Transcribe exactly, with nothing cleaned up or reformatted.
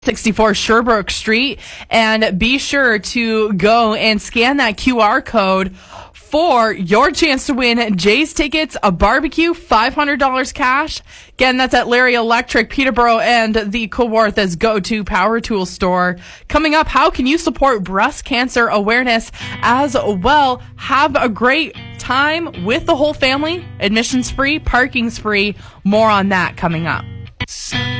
sixty-four Sherbrooke Street, and be sure to go and scan that Q R code for your chance to win Jay's tickets, a barbecue, five hundred dollars cash. Again, that's at Larry Electric, Peterborough, and the Kawarthas go-to power tool store. Coming up, how can you support breast cancer awareness as well? Have a great time with the whole family. Admissions free, parking's free. More on that coming up.